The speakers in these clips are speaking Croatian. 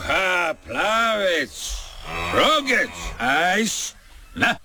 Juha, plavec, rogec, ajs, na,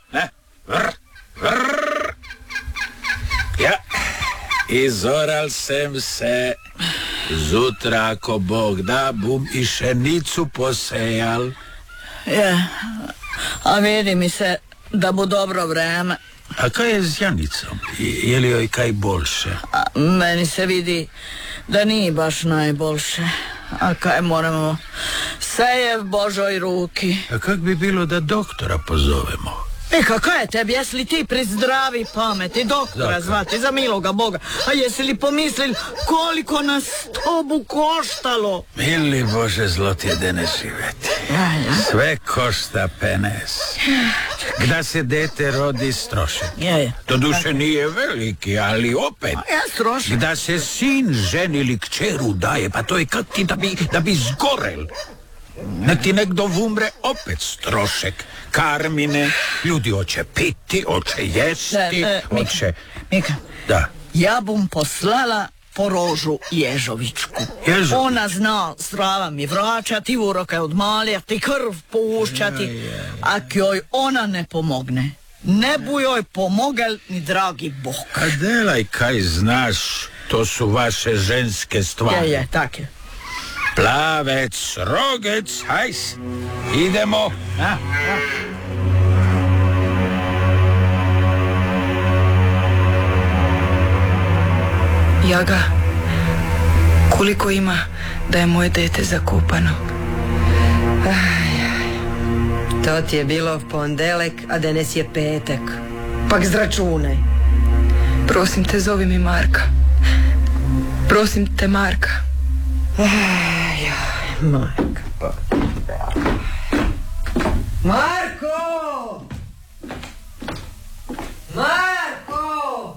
vrr. Ja, izoral sem se, zutra, ako Bog da, bum i šenicu posejal. Je, a vidi mi se da bu dobro vreme. A kaj je z Janicom? Je li joj kaj boljše? Meni se vidi da nije baš najboljše. A kaj moramo? Sve je v Božoj ruki. A kak bi bilo da doktora pozovemo? Kako je tebi? Jesi li ti pri zdravi pameti doktora zvati, za miloga Boga? A jesi li pomislili koliko nas to bu koštalo? Mili Bože, zlo ti je da ne živeti. Sve košta penes. Gda se dete rodi strošek. To duše nije veliki, ali opet. Gda se sin ženi ili kćeru daje, pa to je kak ti da bi zgorel. Nek ti nekdo umre, opet strošek. Karmine, ljudi hoće piti, hoće jesti, hoće... Mika, da. Ja bum poslala po Rožu Ježovičku. Ona zna zdrava mi vraćati, uroke odmaljati, krv pušćati. Ak joj ona ne pomogne, ne bu joj pomogel ni dragi Bog. A delaj kaj znaš, to su vaše ženske stvari. Je, tak je. Plavec, rogec, hajs, idemo. Jaga, koliko ima da je moje dete zakopano? To ti je bilo v pondelek, a danes je petek. Pak zračunaj. Prosim te, zovi mi Marka. Prosim te, Marka. Majka. Marko! Marko!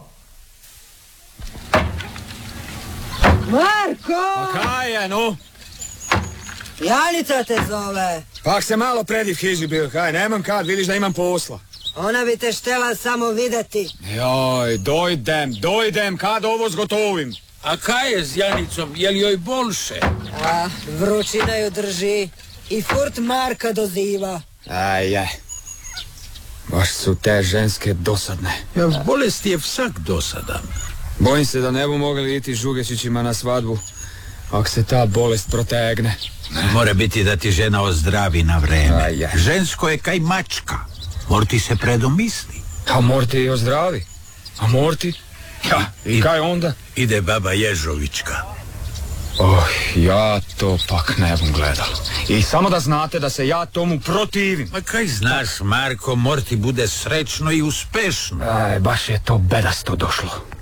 Marko! Pa kaj je, no? Janica te zove. Pak se malo predi v hiži bil, kaj, nemam kad, vidiš da imam posla. Ona bi te štela samo videti. Joj, dojdem, kad ovo zgotovim. A kaj je z Janicom, je li joj boljše? Vrućina ju drži i furt Marka doziva. Aj. Baš su te ženske dosadne. Ja, v bolesti je vsak dosadan. Bojim se da ne bu mogli iti Žugešićima na svadbu, ako se ta bolest protegne. Mora biti da ti žena ozdravi na vreme. Žensko je kaj mačka. Mor ti se predomisli. A mor ti i ozdravi. A mor ti? Ja, i kaj onda? Ide baba Ježovička. Ja to pak ne bom gledal. I samo da znate da se ja tomu protivim. Ma kaj znaš, Marko, mor ti bude srećno i uspešno. Baš je to bedasto došlo.